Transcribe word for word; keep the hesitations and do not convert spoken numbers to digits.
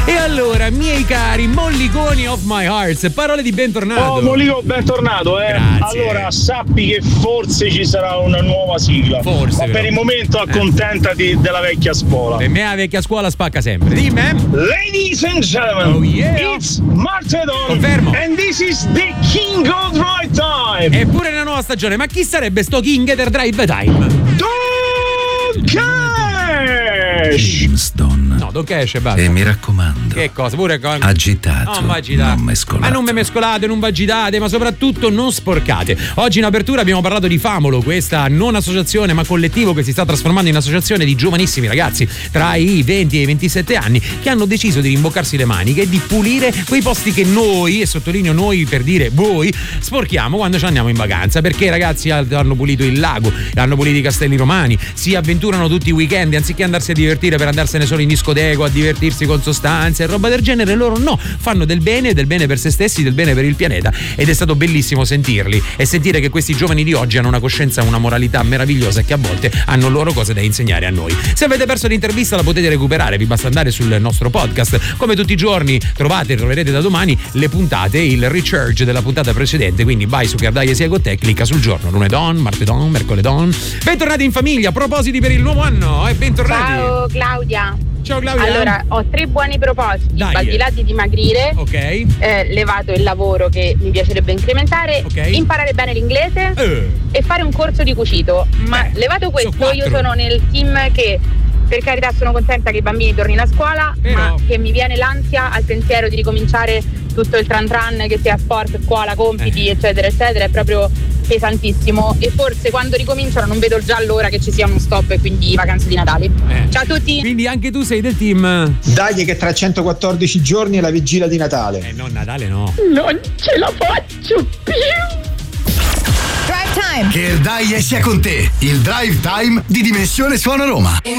E allora, miei cari molliconi of my hearts, parole di bentornato. Oh, Mollico, bentornato, eh. Grazie. Allora, sappi che forse ci sarà una nuova sigla. Forse, ma però. per il momento accontentati della vecchia scuola. Per me la vecchia scuola spacca sempre. Dimmi. Ladies and gentlemen, Oh, yeah. it's Martedon. Confermo. And this is the King of Drive Time. Eppure una nuova stagione, ma chi sarebbe sto King Ether Drive Time? Don Cash. Kingston. No, Don Cash e basta. E mi raccomando, Che cosa? Pure con... agitato, Non agitate. non mescolato. Ma non me mescolate, non vagitate, ma soprattutto non sporcate. Oggi in apertura abbiamo parlato di Famolo, questa non associazione ma collettivo che si sta trasformando in associazione di giovanissimi ragazzi tra i venti e i ventisette anni che hanno deciso di rimboccarsi le maniche e di pulire quei posti che noi, e sottolineo noi per dire voi, sporchiamo quando ci andiamo in vacanza. Perché ragazzi hanno pulito il lago, hanno pulito i castelli romani, si avventurano tutti i weekend anziché andarsi a divertire per andarsene solo in discoteca, a divertirsi con sostanze e roba del genere. Loro no, fanno del bene, del bene per se stessi, del bene per il pianeta, ed è stato bellissimo sentirli e sentire che questi giovani di oggi hanno una coscienza, una moralità meravigliosa e che a volte hanno loro cose da insegnare a noi. Se avete perso l'intervista la potete recuperare, vi basta andare sul nostro podcast. Come tutti i giorni trovate, troverete da domani le puntate, il recharge della puntata precedente, quindi vai su Cardaie Sia con te, clicca sul giorno, lunedon, martedon, mercoledon. Bentornati in famiglia, propositi per il nuovo anno e bentornati. Ciao Claudia. Ciao Claudia. Allora, ho tre buoni propositi. Dai. Al di là di dimagrire, Ok. eh, levato il lavoro che mi piacerebbe incrementare, Ok. imparare bene l'inglese Eh. e fare un corso di cucito. Ma Beh, levato questo, sono io quattro. sono nel team che, per carità, sono contenta che i bambini tornino a scuola, Però- ma che mi viene l'ansia al pensiero di ricominciare tutto il tran tran, che sia sport, scuola, compiti, Eh. eccetera, eccetera. È proprio pesantissimo e forse quando ricominciano non vedo già l'ora che ci sia uno stop e quindi vacanze di Natale. Eh. Ciao a tutti. Quindi anche tu sei del team. Dai che tra centoquattordici giorni è la vigilia di Natale. Eh no, Natale no. Non ce la faccio più. Drive Time. Che il Dai sia con te, il Drive Time di Dimensione Suono Roma.